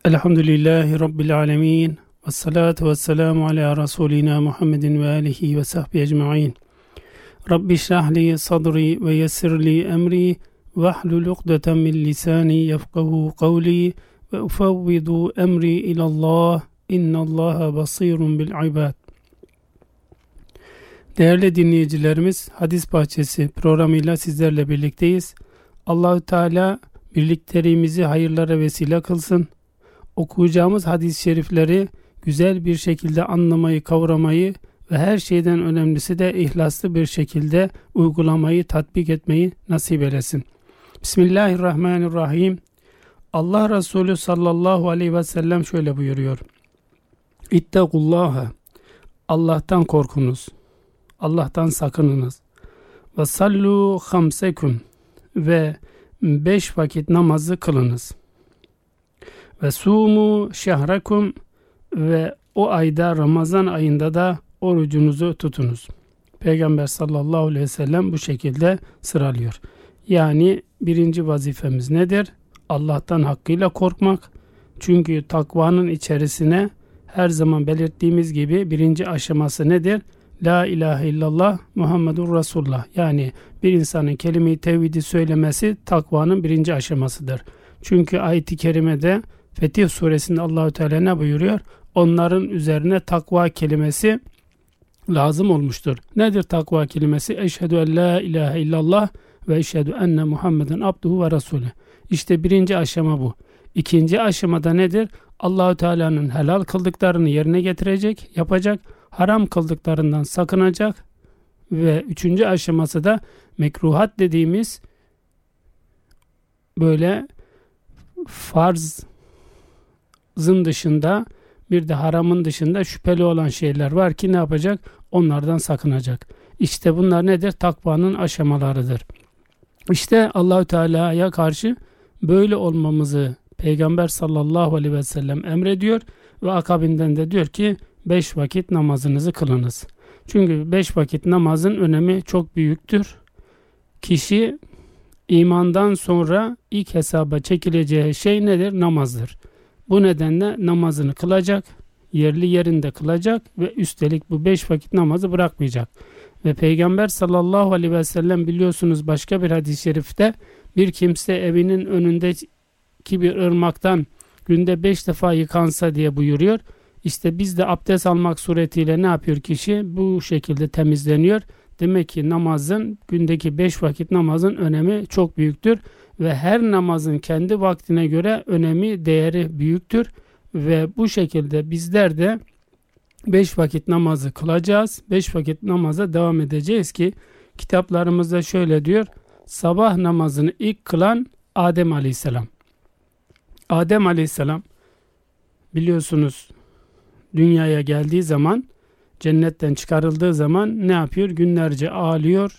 Elhamdülillahi Rabbil alemin. Ve salatu ve selamu ala Resulina Muhammedin ve alihi ve sahbihi ecma'in. Rabbi şrahli sadri ve yessirli emri ve ahlul ukdeten min lisani yefkahu kavli ve ufavvidu emri ilallah. İnnallaha basirun bil ibad. Değerli dinleyicilerimiz, Hadis Bahçesi programıyla sizlerle birlikteyiz. Allahü Teala birliklerimizi hayırlara vesile kılsın. Okuyacağımız hadis-i şerifleri güzel bir şekilde anlamayı, kavramayı ve her şeyden önemlisi de ihlaslı bir şekilde uygulamayı, tatbik etmeyi nasip eylesin. Bismillahirrahmanirrahim. Allah Resulü sallallahu aleyhi ve sellem şöyle buyuruyor. İttekullaha, Allah'tan korkunuz, Allah'tan sakınınız. Ve sallu hamseküm, ve 5 vakit namazı kılınız. Ve sumu şehrekum, ve o ayda, Ramazan ayında da orucunuzu tutunuz. Peygamber sallallahu aleyhi ve sellem bu şekilde sıralıyor. Yani birinci vazifemiz nedir? Allah'tan hakkıyla korkmak. Çünkü takvanın içerisine her zaman belirttiğimiz gibi birinci aşaması nedir? La ilahe illallah Muhammedur Resulullah. Yani bir insanın kelime-i tevhidi söylemesi takvanın birinci aşamasıdır. Çünkü ayet-i kerimede Fetih suresinde Allahü Teala ne buyuruyor? Onların üzerine takva kelimesi lazım olmuştur. Nedir takva kelimesi? Eşhedü en la ilahe illallah ve eşhedü enne Muhammeden abduhu ve resulü. İşte birinci aşama bu. İkinci aşamada nedir? Allahü Teala'nın helal kıldıklarını yerine getirecek, yapacak, haram kıldıklarından sakınacak ve üçüncü aşaması da mekruhat dediğimiz böyle farzın dışında, bir de haramın dışında şüpheli olan şeyler var ki ne yapacak? Onlardan sakınacak. İşte bunlar nedir? Takvanın aşamalarıdır. İşte Allahü Teala'ya karşı böyle olmamızı Peygamber sallallahu aleyhi ve sellem emrediyor ve akabinden de diyor ki 5 vakit namazınızı kılınız. Çünkü 5 vakit namazın önemi çok büyüktür. Kişi imandan sonra ilk hesaba çekileceği şey nedir? Namazdır. Bu nedenle namazını kılacak, yerli yerinde kılacak ve üstelik bu 5 vakit namazı bırakmayacak. Ve Peygamber sallallahu aleyhi ve sellem biliyorsunuz başka bir hadis-i şerifte bir kimse evinin önündeki bir ırmaktan günde 5 defa yıkansa diye buyuruyor. İşte biz de abdest almak suretiyle ne yapıyor kişi? Bu şekilde temizleniyor. Demek ki namazın, gündeki 5 vakit namazın önemi çok büyüktür. Ve her namazın kendi vaktine göre önemi, değeri büyüktür. Ve bu şekilde bizler de 5 vakit namazı kılacağız. 5 vakit namaza devam edeceğiz ki kitaplarımızda şöyle diyor. Sabah namazını ilk kılan Adem Aleyhisselam. Adem Aleyhisselam biliyorsunuz dünyaya geldiği zaman, cennetten çıkarıldığı zaman ne yapıyor? Günlerce ağlıyor,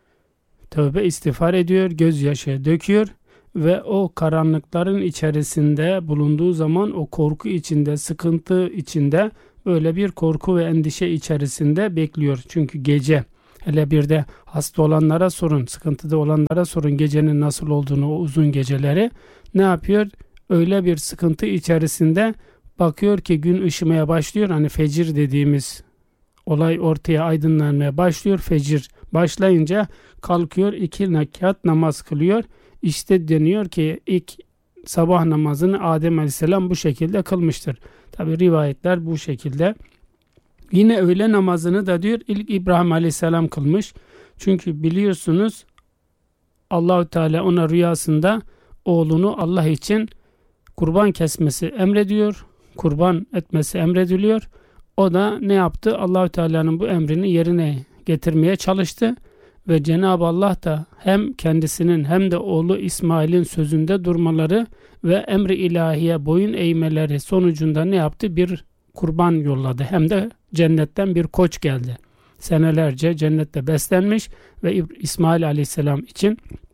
tövbe istiğfar ediyor, gözyaşı döküyor ve o karanlıkların içerisinde bulunduğu zaman o korku içinde, sıkıntı içinde, böyle bir korku ve endişe içerisinde bekliyor. Çünkü gece, hele bir de hasta olanlara sorun, sıkıntıda olanlara sorun gecenin nasıl olduğunu, o uzun geceleri ne yapıyor? Öyle bir sıkıntı içerisinde bakıyor ki gün ışımaya başlıyor. Hani fecir dediğimiz olay ortaya aydınlanmaya başlıyor. Fecir başlayınca kalkıyor, 2 rekat namaz kılıyor. İşte deniyor ki ilk sabah namazını Adem Aleyhisselam bu şekilde kılmıştır. Tabi rivayetler bu şekilde. Yine öğle namazını da diyor ilk İbrahim Aleyhisselam kılmış. Çünkü biliyorsunuz Allahü Teala ona rüyasında oğlunu Allah için kurban kesmesi emrediyor. Kurban etmesi emrediliyor. O da ne yaptı? Allahü Teala'nın bu emrini yerine getirmeye çalıştı ve Cenab-ı Allah da hem kendisinin hem de oğlu İsmail'in sözünde durmaları ve emri ilahiye boyun eğmeleri sonucunda ne yaptı? Bir kurban yolladı. Hem de cennetten bir koç geldi. Senelerce cennette beslenmiş ve İsmail Aleyhisselam için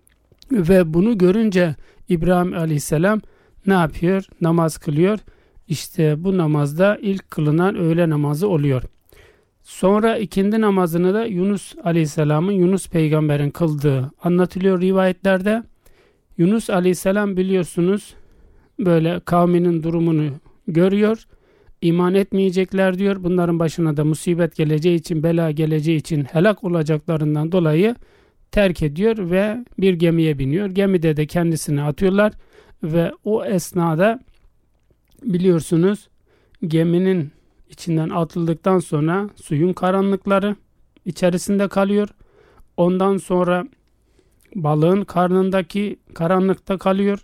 ve bunu görünce İbrahim Aleyhisselam ne yapıyor? Namaz kılıyor. İşte bu namazda ilk kılınan öğle namazı oluyor. Sonra ikindi namazını da Yunus Aleyhisselam'ın, Yunus peygamberin kıldığı anlatılıyor rivayetlerde. Yunus Aleyhisselam biliyorsunuz böyle kavminin durumunu görüyor. İman etmeyecekler diyor. Bunların başına da musibet geleceği için, bela geleceği için helak olacaklarından dolayı terk ediyor ve bir gemiye biniyor. Gemide de kendisini atıyorlar ve o esnada biliyorsunuz geminin içinden atıldıktan sonra suyun karanlıkları içerisinde kalıyor. Ondan sonra balığın karnındaki karanlıkta kalıyor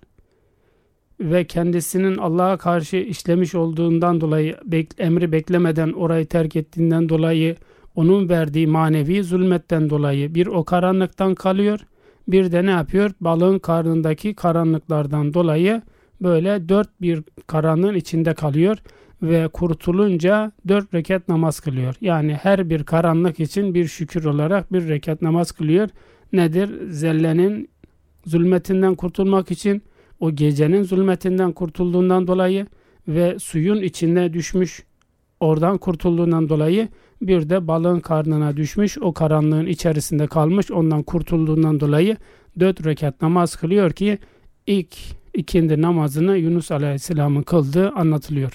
ve kendisinin Allah'a karşı işlemiş olduğundan dolayı, emri beklemeden orayı terk ettiğinden dolayı, onun verdiği manevi zulmetten dolayı bir o karanlıktan kalıyor. Bir de ne yapıyor? Balığın karnındaki karanlıklardan dolayı böyle bir karanlığın içinde kalıyor ve kurtulunca 4 rekat namaz kılıyor. Yani her bir karanlık için bir şükür olarak 1 rekat namaz kılıyor. Nedir? Zellenin zulmetinden kurtulmak için, o gecenin zulmetinden kurtulduğundan dolayı ve suyun içine düşmüş, oradan kurtulduğundan dolayı, bir de balığın karnına düşmüş, o karanlığın içerisinde kalmış, ondan kurtulduğundan dolayı 4 rekat namaz kılıyor ki ilk ikindi namazını Yunus Aleyhisselam'ın kıldığı anlatılıyor.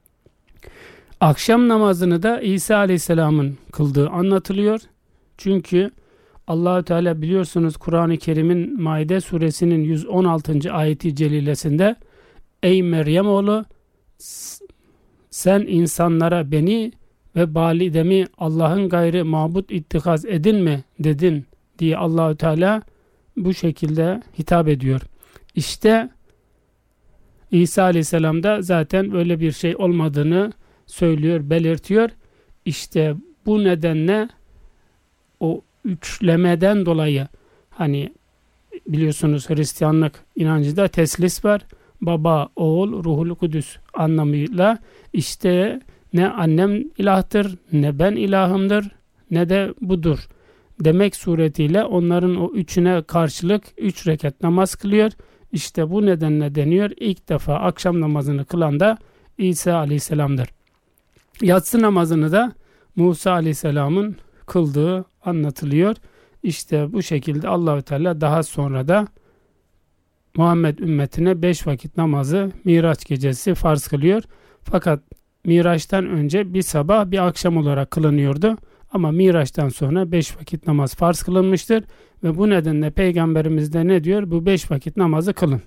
Akşam namazını da İsa Aleyhisselam'ın kıldığı anlatılıyor. Çünkü Allah-u Teala biliyorsunuz Kur'an-ı Kerim'in Maide suresinin 116. ayeti celilesinde "Ey Meryem oğlu, sen insanlara beni ve validemi Allah'ın gayrı mabut ittikaz edinme dedin" diye Allah-u Teala bu şekilde hitap ediyor. İşte İsa Aleyhisselam da zaten öyle bir şey olmadığını söylüyor, belirtiyor. İşte bu nedenle o üçlemeden dolayı, hani biliyorsunuz Hristiyanlık inancında teslis var. Baba, oğul, ruhul kudüs anlamıyla işte ne annem ilahtır, ne ben ilahımdır, ne de budur demek suretiyle onların o üçüne karşılık 3 rekat namaz kılıyor. İşte bu nedenle deniyor ilk defa akşam namazını kılan da İsa Aleyhisselam'dır. Yatsı namazını da Musa Aleyhisselam'ın kıldığı anlatılıyor. İşte bu şekilde Allahü Teala daha sonra da Muhammed ümmetine 5 vakit namazı Miraç gecesi farz kılıyor. Fakat Miraç'tan önce bir sabah bir akşam olarak kılınıyordu. Ama Miraç'tan sonra 5 vakit namaz farz kılınmıştır. Ve bu nedenle Peygamberimiz de ne diyor? Bu 5 vakit namazı kılın.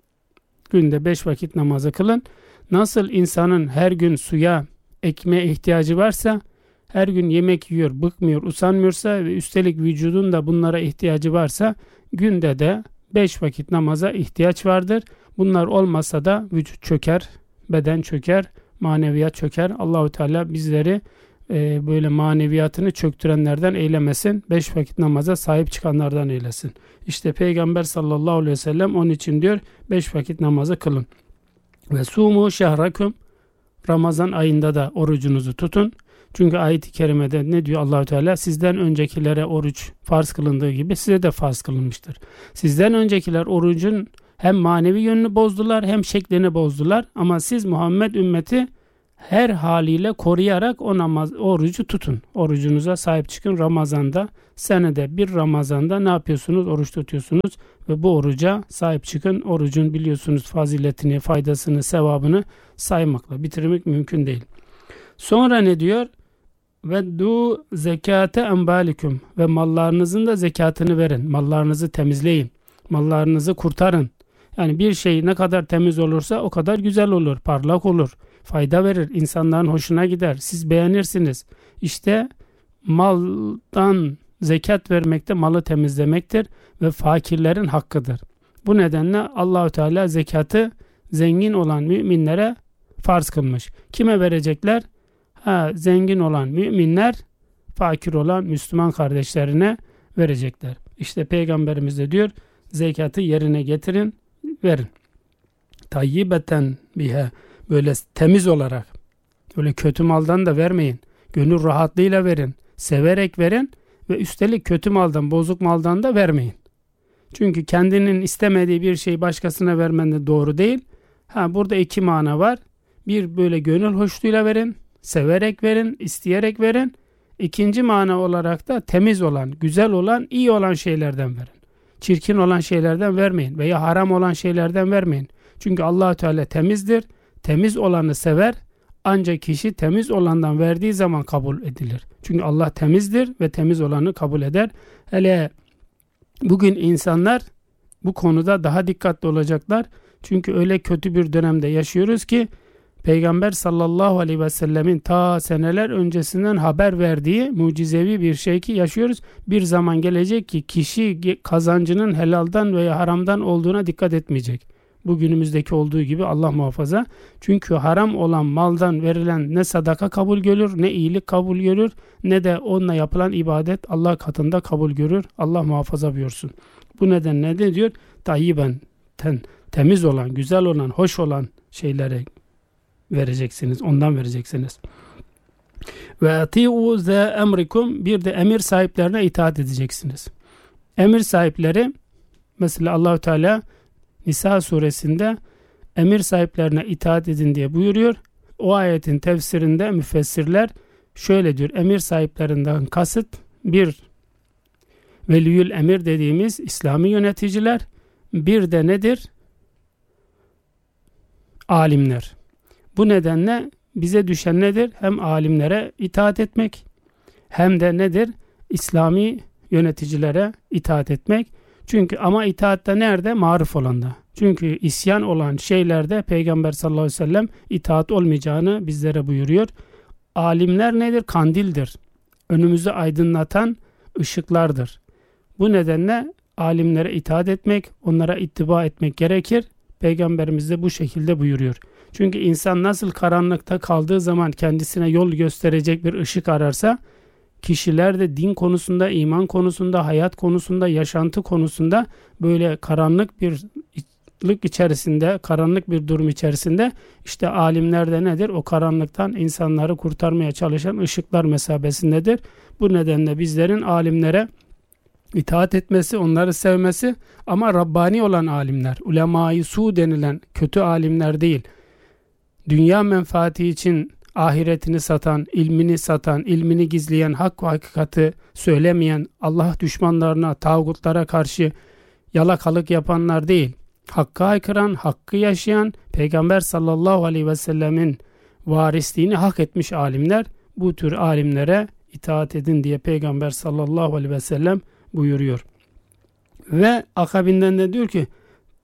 Günde 5 vakit namazı kılın. Nasıl insanın her gün suya, ekmeğe ihtiyacı varsa, her gün yemek yiyor, bıkmıyor, usanmıyorsa ve üstelik vücudun da bunlara ihtiyacı varsa, günde de 5 vakit namaza ihtiyaç vardır. Bunlar olmasa da vücut çöker, beden çöker, maneviyat çöker. Allahu Teala bizleri böyle maneviyatını çöktürenlerden eylemesin. 5 vakit namaza sahip çıkanlardan eylesin. İşte Peygamber sallallahu aleyhi ve sellem onun için diyor 5 vakit namazı kılın. Ve sumu şehrakum, Ramazan ayında da orucunuzu tutun. Çünkü ayet-i kerimede ne diyor Allahu Teala? Sizden öncekilere oruç farz kılındığı gibi size de farz kılınmıştır. Sizden öncekiler orucun hem manevi yönünü bozdular hem şeklini bozdular. Ama siz Muhammed ümmeti her haliyle koruyarak o orucu tutun. Orucunuza sahip çıkın. Ramazan'da, senede bir Ramazan'da ne yapıyorsunuz? Oruç tutuyorsunuz ve bu oruca sahip çıkın. Orucun biliyorsunuz faziletini, faydasını, sevabını saymakla bitirmek mümkün değil. Sonra ne diyor? Veddu zekate embalikum, ve mallarınızın da zekatını verin. Mallarınızı temizleyin. Mallarınızı kurtarın. Yani bir şey ne kadar temiz olursa o kadar güzel olur, parlak olur, fayda verir, insanların hoşuna gider, siz beğenirsiniz. İşte maldan zekat vermek de malı temizlemektir ve fakirlerin hakkıdır. Bu nedenle Allahu Teala zekatı zengin olan müminlere farz kılmış. Kime verecekler? Zengin olan müminler fakir olan Müslüman kardeşlerine verecekler. İşte Peygamberimiz de diyor zekatı yerine getirin, verin. Tayyibeten bihe, böyle temiz olarak, öyle kötü maldan da vermeyin. Gönül rahatlığıyla verin. Severek verin ve üstelik kötü maldan, bozuk maldan da vermeyin. Çünkü kendinin istemediği bir şeyi başkasına vermen de doğru değil. Burada 2 mana var. Bir, böyle gönül hoşluğuyla verin, severek verin, isteyerek verin. 2. mana olarak da temiz olan, güzel olan, iyi olan şeylerden verin. Çirkin olan şeylerden vermeyin veya haram olan şeylerden vermeyin. Çünkü Allah Teala temizdir. Temiz olanı sever. Ancak kişi temiz olandan verdiği zaman kabul edilir. Çünkü Allah temizdir ve temiz olanı kabul eder. Hele bugün insanlar bu konuda daha dikkatli olacaklar. Çünkü öyle kötü bir dönemde yaşıyoruz ki Peygamber sallallahu aleyhi ve sellemin ta seneler öncesinden haber verdiği mucizevi bir şey ki yaşıyoruz. Bir zaman gelecek ki kişi kazancının helaldan veya haramdan olduğuna dikkat etmeyecek. Bugünümüzdeki olduğu gibi, Allah muhafaza. Çünkü haram olan maldan verilen ne sadaka kabul görür, ne iyilik kabul görür, ne de onunla yapılan ibadet Allah katında kabul görür. Allah muhafaza buyursun. Bu nedenle ne diyor? Tayyiben, temiz olan, güzel olan, hoş olan şeylere vereceksiniz. Ondan vereceksiniz. Ve ati'u ze emrikum, bir de emir sahiplerine itaat edeceksiniz. Emir sahipleri, mesela Allahu Teala Nisa suresinde emir sahiplerine itaat edin diye buyuruyor. O ayetin tefsirinde müfessirler şöyle diyor. Emir sahiplerinden kasıt bir veliyül emir dediğimiz İslami yöneticiler, bir de nedir? Alimler. Bu nedenle bize düşen nedir? Hem alimlere itaat etmek, hem de nedir? İslami yöneticilere itaat etmek. Çünkü ama itaatte nerede? Maruf olanda. Çünkü isyan olan şeylerde Peygamber sallallahu aleyhi ve sellem itaat olmayacağını bizlere buyuruyor. Alimler nedir? Kandildir. Önümüzü aydınlatan ışıklardır. Bu nedenle alimlere itaat etmek, onlara ittiba etmek gerekir. Peygamberimiz de bu şekilde buyuruyor. Çünkü insan nasıl karanlıkta kaldığı zaman kendisine yol gösterecek bir ışık ararsa, kişiler de din konusunda, iman konusunda, hayat konusunda, yaşantı konusunda böyle karanlık bir içerisinde, karanlık bir durum içerisinde, işte alimler de nedir? O karanlıktan insanları kurtarmaya çalışan ışıklar mesabesindedir. Bu nedenle bizlerin alimlere itaat etmesi, onları sevmesi, ama Rabbani olan alimler, ulema-i su denilen kötü alimler değil, dünya menfaati için ahiretini satan, ilmini satan, ilmini gizleyen, hak ve hakikati söylemeyen, Allah düşmanlarına, tağutlara karşı yalakalık yapanlar değil, hakkı haykıran, hakkı yaşayan, Peygamber sallallahu aleyhi ve sellemin varisliğini hak etmiş alimler, bu tür alimlere itaat edin diye Peygamber sallallahu aleyhi ve sellem buyuruyor. Ve akabinden de diyor ki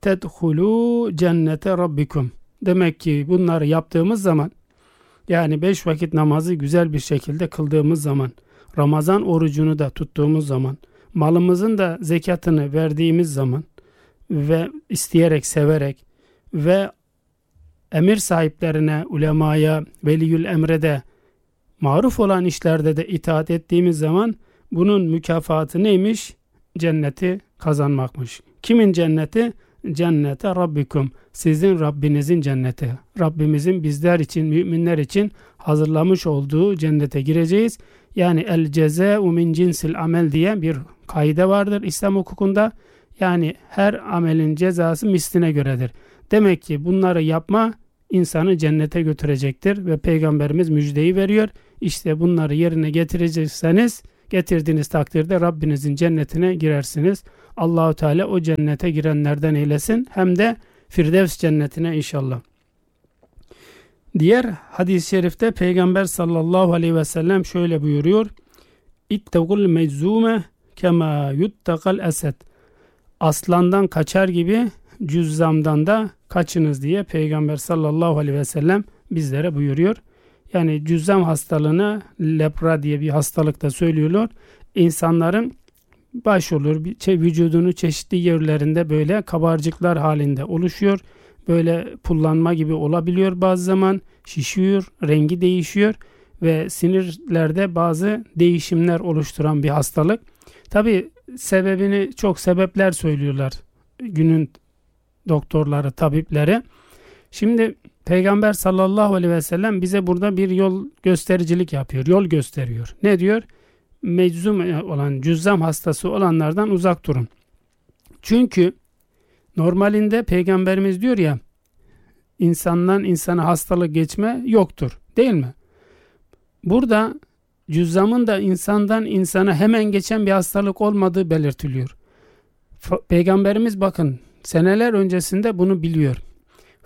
tedhulu cennete rabbikum. Demek ki bunları yaptığımız zaman, yani 5 vakit namazı güzel bir şekilde kıldığımız zaman, Ramazan orucunu da tuttuğumuz zaman, malımızın da zekatını verdiğimiz zaman ve isteyerek, severek ve emir sahiplerine, ulemaya, veliyül emre de, maruf olan işlerde de itaat ettiğimiz zaman bunun mükafatı neymiş? Cenneti kazanmakmış. Kimin cenneti? Cennete Rabbikum. Sizin Rabbinizin cenneti. Rabbimizin bizler için, müminler için hazırlamış olduğu cennete gireceğiz. Yani el cezâ'u min cinsil amel diye bir kaide vardır İslam hukukunda. Yani her amelin cezası misline göredir. Demek ki bunları yapma insanı cennete götürecektir ve Peygamberimiz müjdeyi veriyor. İşte bunları yerine getirecekseniz, getirdiğiniz takdirde Rabbinizin cennetine girersiniz. Allahu Teala o cennete girenlerden eylesin. Hem de Firdevs cennetine inşallah. Diğer hadis-i şerifte Peygamber sallallahu aleyhi ve sellem şöyle buyuruyor. İttegul meczume kema yuttakal esed. Aslandan kaçar gibi cüzzamdan da kaçınız diye Peygamber sallallahu aleyhi ve sellem bizlere buyuruyor. Yani cüzzam hastalığına lepra diye bir hastalıkta söylüyorlar. İnsanların başolur, vücudunu çeşitli yerlerinde böyle kabarcıklar halinde oluşuyor. Böyle pullanma gibi olabiliyor bazı zaman. Şişiyor, rengi değişiyor ve sinirlerde bazı değişimler oluşturan bir hastalık. Tabi sebebini çok sebepler söylüyorlar günün doktorları, tabipleri. Şimdi Peygamber sallallahu aleyhi ve sellem bize burada bir yol göstericilik yapıyor, yol gösteriyor. Ne diyor? Meczum olan, cüzzam hastası olanlardan uzak durun. Çünkü normalinde Peygamberimiz diyor ya, insandan insana hastalık geçme yoktur, değil mi? Burada cüzzamın da insandan insana hemen geçen bir hastalık olmadığı belirtiliyor. Peygamberimiz bakın seneler öncesinde bunu biliyor.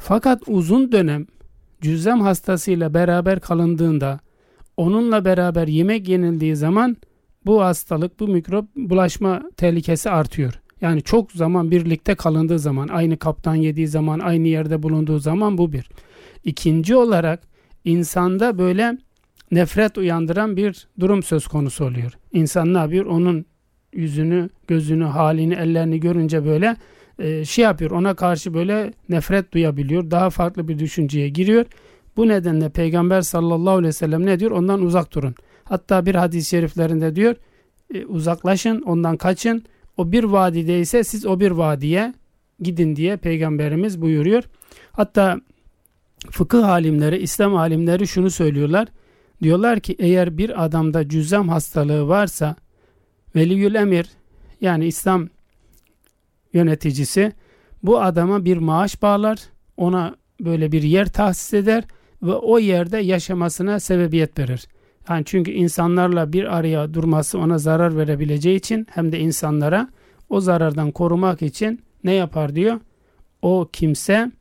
Fakat uzun dönem cüzzam hastasıyla beraber kalındığında, onunla beraber yemek yenildiği zaman bu hastalık, bu mikrop bulaşma tehlikesi artıyor. Yani çok zaman birlikte kalındığı zaman, aynı kaptan yediği zaman, aynı yerde bulunduğu zaman bu bir. İkinci olarak insanda böyle nefret uyandıran bir durum söz konusu oluyor. İnsan ne yapıyor? Onun yüzünü, gözünü, halini, ellerini görünce böyle yapıyor. Ona karşı böyle nefret duyabiliyor. Daha farklı bir düşünceye giriyor. Bu nedenle Peygamber sallallahu aleyhi ve sellem ne diyor? Ondan uzak durun. Hatta bir hadis-i şeriflerinde diyor, uzaklaşın, ondan kaçın. O bir vadideyse siz o bir vadiye gidin diye Peygamberimiz buyuruyor. Hatta fıkıh alimleri, İslam alimleri şunu söylüyorlar. Diyorlar ki eğer bir adamda cüzzam hastalığı varsa veliyül emir, yani İslam yöneticisi bu adama bir maaş bağlar, ona böyle bir yer tahsis eder ve o yerde yaşamasına sebebiyet verir. Yani çünkü insanlarla bir araya durması ona zarar verebileceği için, hem de insanlara o zarardan korumak için ne yapar diyor? O kimse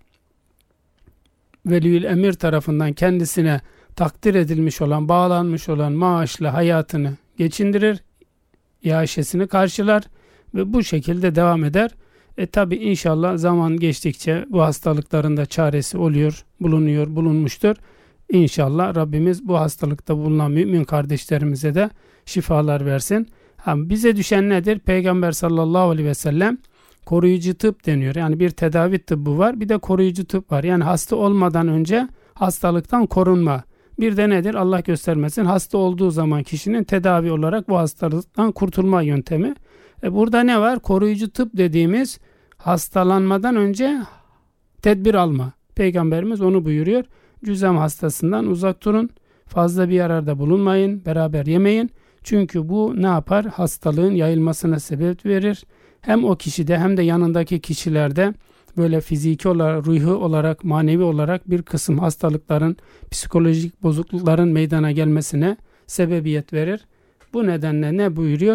veliyül emir tarafından kendisine takdir edilmiş olan, bağlanmış olan maaşla hayatını geçindirir, iaşesini karşılar ve bu şekilde devam eder. Tabi inşallah zaman geçtikçe bu hastalıkların da çaresi oluyor, bulunuyor, bulunmuştur. İnşallah Rabbimiz bu hastalıkta bulunan mümin kardeşlerimize de şifalar versin. Bize düşen nedir? Peygamber sallallahu aleyhi ve sellem koruyucu tıp deniyor. Yani bir tedavi tıbbı var, bir de koruyucu tıp var. Yani hasta olmadan önce hastalıktan korunma. Bir de nedir? Allah göstermesin, hasta olduğu zaman kişinin tedavi olarak bu hastalıktan kurtulma yöntemi. Burada ne var? Koruyucu tıp dediğimiz hastalanmadan önce tedbir alma. Peygamberimiz onu buyuruyor. Cüzzam hastasından uzak durun. Fazla bir yararda bulunmayın. Beraber yemeyin. Çünkü bu ne yapar? Hastalığın yayılmasına sebep verir. Hem o kişide hem de yanındaki kişilerde böyle fiziki olarak, ruhi olarak, manevi olarak bir kısım hastalıkların, psikolojik bozuklukların meydana gelmesine sebebiyet verir. Bu nedenle ne buyuruyor?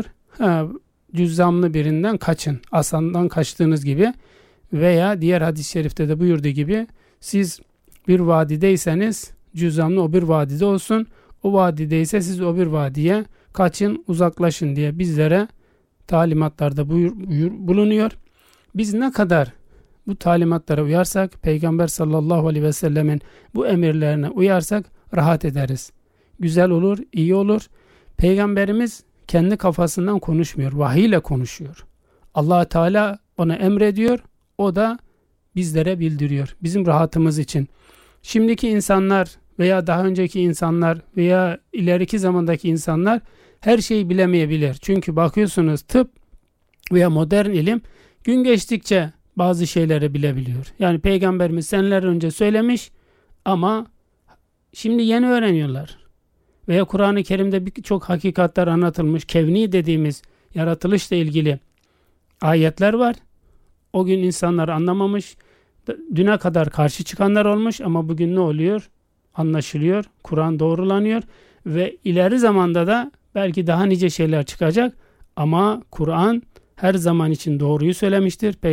Cüzzamlı birinden kaçın. Asandan kaçtığınız gibi, veya diğer hadis-i şerifte de buyurduğu gibi siz bir vadideyseniz cüzzamlı o bir vadide olsun. O vadideyse siz o bir vadiye kaçın, uzaklaşın diye bizlere talimatlarda bulunuyor. Biz ne kadar bu talimatlara uyarsak, Peygamber sallallahu aleyhi ve sellemin bu emirlerine uyarsak rahat ederiz. Güzel olur, iyi olur. Peygamberimiz kendi kafasından konuşmuyor, vahiy ile konuşuyor. Allah Teala ona emrediyor, o da bizlere bildiriyor. Bizim rahatımız için. Şimdiki insanlar veya daha önceki insanlar veya ileriki zamandaki insanlar her şeyi bilemeyebilir. Çünkü bakıyorsunuz tıp veya modern ilim gün geçtikçe bazı şeyleri bilebiliyor. Yani Peygamberimiz seneler önce söylemiş ama şimdi yeni öğreniyorlar. Veya Kur'an-ı Kerim'de birçok hakikatler anlatılmış, kevni dediğimiz yaratılışla ilgili ayetler var. O gün insanlar anlamamış, düne kadar karşı çıkanlar olmuş ama bugün ne oluyor? Anlaşılıyor, Kur'an doğrulanıyor ve ileri zamanda da belki daha nice şeyler çıkacak ama Kur'an her zaman için doğruyu söylemiştir.